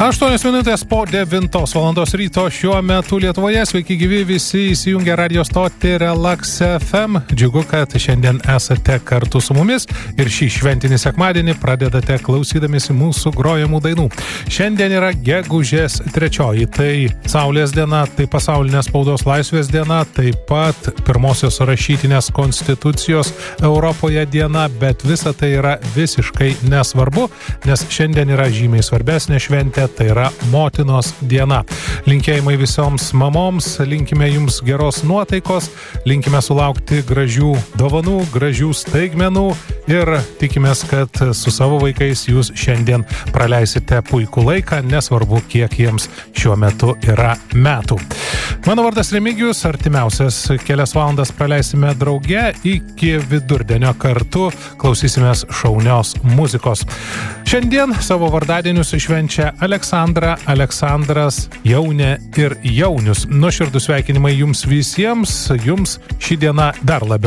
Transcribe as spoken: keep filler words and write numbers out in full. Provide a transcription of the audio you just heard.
aštuonios minutės po devintos valandos ryto šiuo metu Lietuvoje. Sveiki gyvi visi įsijungę radio stotį Relax F M. Džiugu, kad šiandien esate kartu su mumis ir šį šventinį sekmadienį pradedate klausydamėsi mūsų grojamų dainų. Šiandien yra gegužės trečioji, tai Saulės diena, tai pasaulinės spaudos laisvės diena, taip pat pirmosios rašytinės konstitucijos Europoje diena, bet visa tai yra visiškai nesvarbu, nes šiandien yra žymiai svarbesnė šventė, tai yra motinos diena. Linkėjimai visoms mamoms, linkime jums geros nuotaikos, linkime sulaukti gražių dovanų, gražių staigmenų ir tikimės, kad su savo vaikais jūs šiandien praleisite puikų laiką, nesvarbu, kiek jiems šiuo metu yra metų. Mano vardas Remigijus, artimiausias kelias valandas praleisime drauge, iki vidurdienio kartu klausysimės šaunios muzikos. Šiandien savo vardadienius švenčia Aleksandra, Aleksandras, Jaunė ir Jaunius. Nuoširdūs sveikinimai jums visiems, jums ši diena dar labiau